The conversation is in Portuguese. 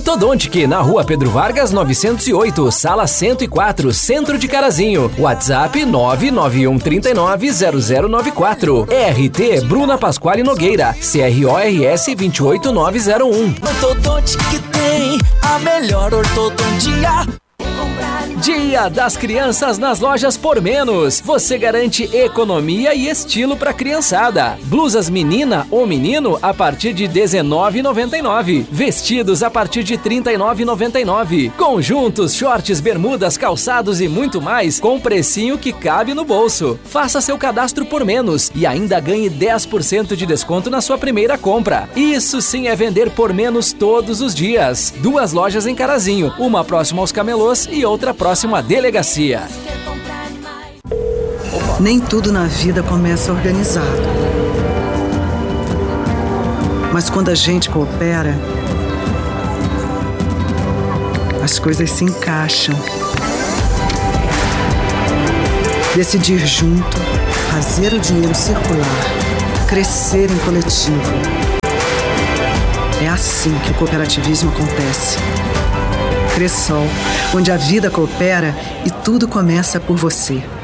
Ortodontic, na Rua Pedro Vargas, 908, Sala 104, Centro de Carazinho. WhatsApp 991390094. RT Bruna Pasquale Nogueira, CRORS 28901. Ortodontic tem a melhor ortodontia. Dia das Crianças nas lojas Por Menos. Você garante economia e estilo pra criançada. Blusas menina ou menino a partir de R$19,99. Vestidos a partir de R$39,99. Conjuntos, shorts, bermudas, calçados e muito mais com precinho que cabe no bolso. Faça seu cadastro Por Menos e ainda ganhe 10% de desconto na sua primeira compra. Isso sim é vender por menos todos os dias. 2 lojas em Carazinho, uma próxima aos Camelôs e outra próxima à delegacia. Nem tudo na vida começa organizado. Mas quando a gente coopera, as coisas se encaixam. Decidir junto, fazer o dinheiro circular, crescer em coletivo. É assim que o cooperativismo acontece. Cressol, onde a vida coopera e tudo começa por você.